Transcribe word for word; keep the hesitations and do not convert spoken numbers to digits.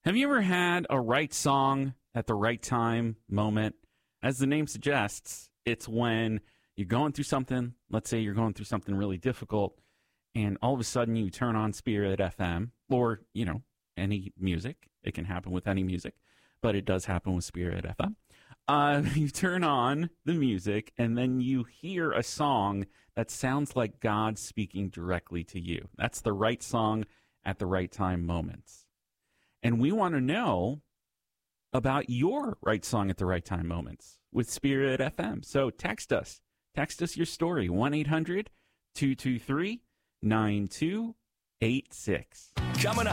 Have you ever had a right song at the right time moment? As the name suggests, it's when you're going through something. Let's say you're going through something really difficult, and all of a sudden you turn on Spirit F M or, you know, any music. It can happen with any music, but it does happen with Spirit F M. Uh, you turn on the music, and then you hear a song that sounds like God speaking directly to you. That's the right song at the right time moments. And we want to know about your right song at the right time moments with Spirit F M. So text us. Text us your story, one eight hundred two two three nine two eight six. Coming up.